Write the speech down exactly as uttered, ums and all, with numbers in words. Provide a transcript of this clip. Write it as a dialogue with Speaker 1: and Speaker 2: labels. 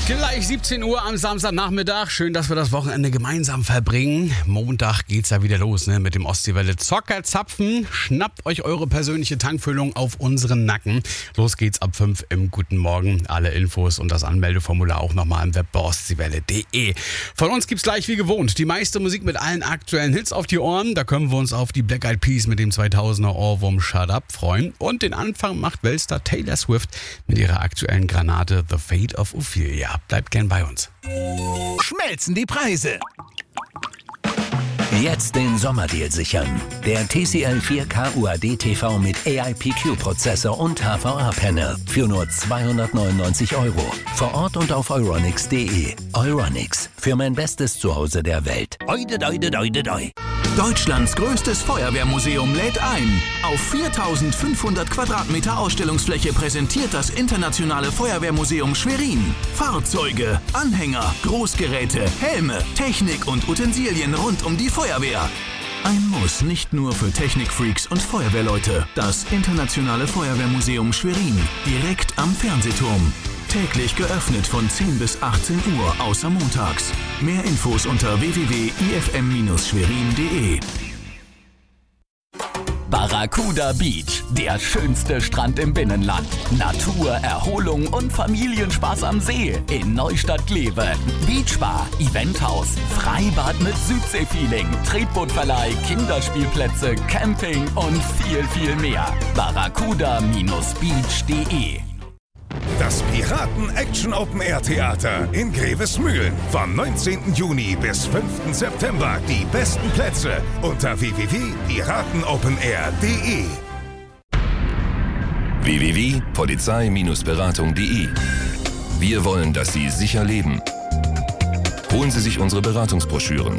Speaker 1: Gleich siebzehn Uhr am Samstagnachmittag. Schön, dass wir das Wochenende gemeinsam verbringen. Montag geht's ja wieder los, ne, mit dem Ostseewelle Zockerzapfen. Schnappt euch eure persönliche Tankfüllung auf unseren Nacken. Los geht's ab fünf im Guten Morgen. Alle Infos und das Anmeldeformular auch nochmal im Web bei ostseewelle punkt de. Von uns gibt's gleich wie gewohnt die meiste Musik mit allen aktuellen Hits auf die Ohren. Da können wir uns auf die Black Eyed Peas mit dem zweitausender Ohrwurm Shut Up freuen. Und den Anfang macht Weltstar Taylor Swift mit ihrer aktuellen Granate The Fate of Ophelia. Bleibt gern bei uns.
Speaker 2: Schmelzen die Preise. Jetzt den Sommerdeal sichern. Der T C L vier K U A D T V mit A I P Q-Prozessor und H V A-Panel für nur zweihundertneunundneunzig Euro. Vor Ort und auf euronics punkt de. Euronics, für mein bestes Zuhause der Welt. Oide, oide, oide, oide.
Speaker 3: Deutschlands größtes Feuerwehrmuseum lädt ein. Auf viertausendfünfhundert Quadratmeter Ausstellungsfläche präsentiert das Internationale Feuerwehrmuseum Schwerin Fahrzeuge, Anhänger, Großgeräte, Helme, Technik und Utensilien rund um die Feuerwehr. Ein Muss nicht nur für Technikfreaks und Feuerwehrleute. Das Internationale Feuerwehrmuseum Schwerin, direkt am Fernsehturm. Täglich geöffnet von zehn bis achtzehn Uhr, außer montags. Mehr Infos unter w w w punkt i f m Bindestrich schwerin punkt de.
Speaker 4: Barracuda Beach, der schönste Strand im Binnenland. Natur, Erholung und Familienspaß am See in Neustadt-Glewe. Beachbar, Eventhaus, Freibad mit Südseefeeling, Tretbootverleih, Kinderspielplätze, Camping und viel, viel mehr. barracuda Bindestrich beach punkt de.
Speaker 5: Das Piraten-Action-Open-Air-Theater in Grevesmühlen. Vom neunzehnten Juni bis fünften September. Die besten Plätze unter w w w punkt piraten open air punkt de.
Speaker 6: w w w punkt polizei Beratung punkt de. Wir wollen, dass Sie sicher leben. Holen Sie sich unsere Beratungsbroschüren